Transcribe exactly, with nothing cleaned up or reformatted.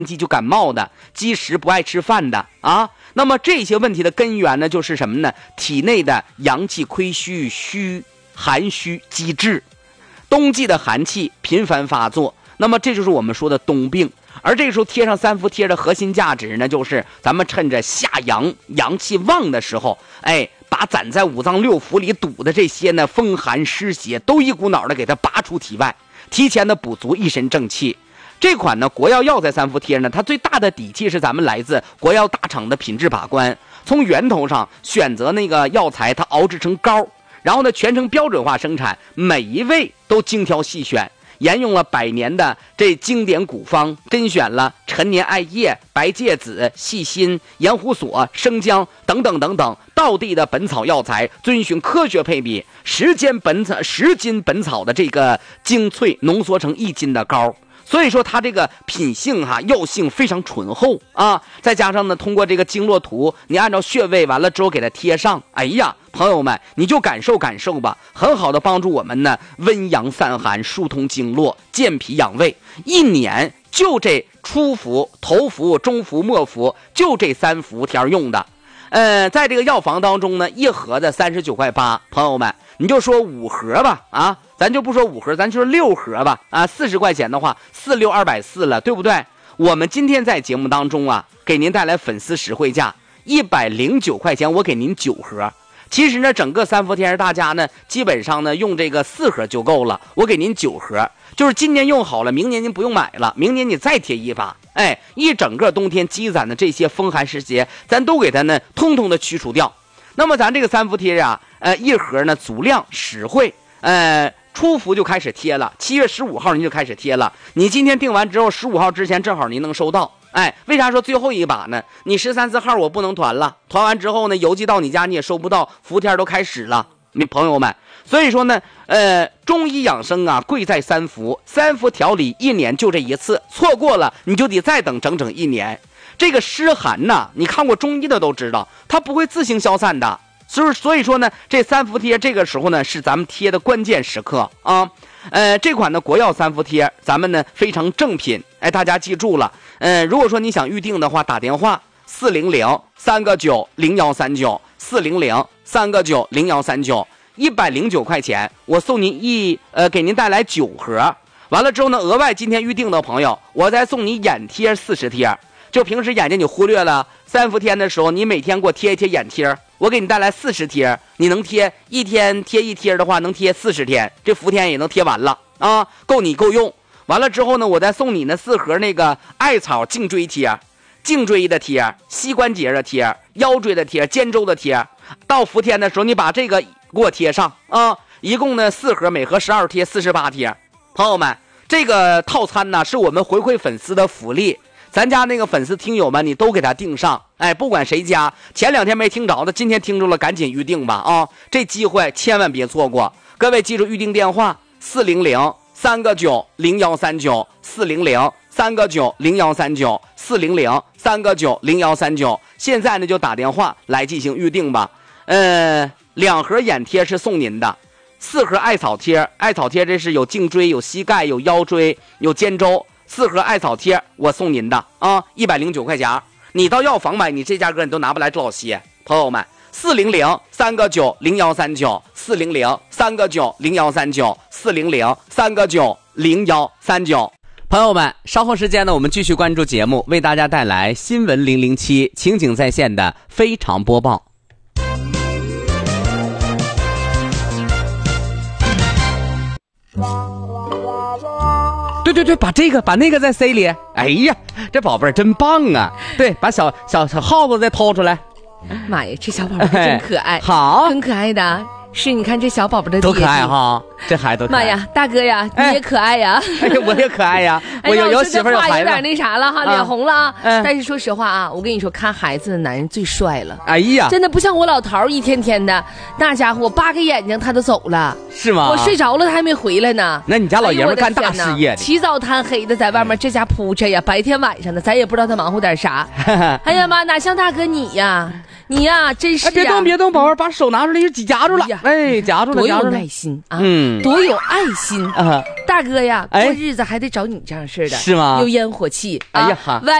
季就感冒的，积食不爱吃饭的啊。那么这些问题的根源呢，就是什么呢？体内的阳气亏虚，虚寒虚积滞，冬季的寒气频繁发作，那么这就是我们说的冬病。而这个时候贴上三伏贴的核心价值呢，就是咱们趁着下阳阳气旺的时候，哎，把攒在五脏六腑里堵的这些呢风寒湿邪都一股脑的给它拔出体外，提前的补足一身正气。这款呢国药药材三伏贴呢，它最大的底气是咱们来自国药大厂的品质把关，从源头上选择那个药材，它熬制成膏，然后呢全程标准化生产，每一味都精挑细选，沿用了百年的这经典古方，甄选了陈年艾叶、白芥子、细辛、盐胡索、生姜等等等等道地的本草药材，遵循科学配比，十斤本草十斤本草的这个精粹浓缩成一斤的膏。所以说它这个品性哈、啊、药性非常醇厚啊，再加上呢通过这个经络图，你按照穴位完了之后给它贴上，哎呀朋友们你就感受感受吧，很好的帮助我们呢温阳散寒，疏通经络，健脾养胃。一年就这初服、头服、中服、末服，就这三伏天用的。呃，在这个药房当中呢，一盒的三十九块八，朋友们你就说五盒吧啊，咱就不说五盒，咱就说六盒吧啊，四十块钱的话，四六二百四了，对不对？我们今天在节目当中啊，给您带来粉丝实惠价一百零九块钱，我给您九盒。其实呢，整个三伏天大家呢，基本上呢用这个四盒就够了，我给您九盒，就是今年用好了，明年您不用买了，明年你再贴一把，哎，一整个冬天积攒的这些风寒湿邪，咱都给它呢，通通的驱除掉。那么咱这个三伏贴啊，呃，一盒呢足量实惠，呃，初伏就开始贴了，七月十五号您就开始贴了，你今天订完之后，十五号之前正好您能收到。哎，为啥说最后一把呢？你十三四号我不能团了，团完之后呢，邮寄到你家你也收不到，伏天都开始了，你朋友们。所以说呢，呃，中医养生啊，贵在三伏，三伏调理一年就这一次，错过了你就得再等整整一年。这个湿寒呐，你看过中医的都知道，它不会自行消散的。所以所以说呢，这三伏贴这个时候呢，是咱们贴的关键时刻啊。呃，这款的国药三伏贴，咱们呢非常正品，哎，大家记住了。呃，如果说你想预定的话，打电话四零零三个九零幺三九四零零三个九零幺三九，一百零九块钱，我送您一呃，给您带来九盒。完了之后呢，额外今天预定的朋友，我再送你眼贴四十贴。就平时眼睛你忽略了，三伏天的时候，你每天给我贴一贴眼贴。我给你带来四十贴，你能贴一天贴一贴的话，能贴四十天，这伏天也能贴完了啊，够你够用。完了之后呢，我再送你那四盒那个艾草颈椎贴，颈椎的贴，膝关节的贴，腰椎的贴，肩周的贴。到伏天的时候，你把这个给我贴上啊，一共呢四盒，每盒十二贴，四十八贴。朋友们，这个套餐呢是我们回馈粉丝的福利。咱家那个粉丝听友们，你都给他订上，哎，不管谁家，前两天没听着的，今天听着了，赶紧预定吧啊！这机会千万别错过。各位记住预定电话：四零零三个九零幺三九，四零零三个九零幺三九，四零零三个九零幺三九。现在呢就打电话来进行预定吧。呃，两盒眼贴是送您的，四盒艾草贴，艾草贴这是有颈椎、有膝盖、有腰椎、有肩周。四盒艾草贴我送您的啊，一百零九块钱。你到药房买，你这价格你都拿不来多少些。朋友们，四零零三个九零幺三九，四零零三个九零幺三九，四零零三个九零幺三九。朋友们，稍后时间呢，我们继续关注节目，为大家带来新闻零零七情景在线的非常播报。对对对，把这个把那个再塞里。哎呀，这宝贝儿真棒啊！对，把小小小耗子再掏出来。 妈呀，这小宝贝真可爱， 哎、好， 很可爱的。是，你看这小宝宝的多可爱哈，这孩子都可爱。 妈呀，大哥呀，你也可爱呀！ 哎呀，我也可爱呀，我有有媳妇有孩子。 有点那啥了哈，脸红了啊。但是说实话啊，我跟你说，看孩子的男人最帅了。 哎呀， 真的不像我老头一天天的，那家伙扒开眼睛他都走了。 是吗？ 我睡着了他还没回来呢。 那你家老爷们干大事业的， 起早贪黑的在外面这家扑着呀，白天晚上的咱也不知道他忙活点啥。哎呀妈，哪像大哥你呀？你呀，真是、啊哎、 别动别动，宝贝，把手拿出来，夹住了，哎，夹住了， 多有耐心啊， 嗯， 多有爱心啊！ 大哥呀， 哎过日子还得找你这样式的， 是吗有烟火气。 哎呀啊哈。 外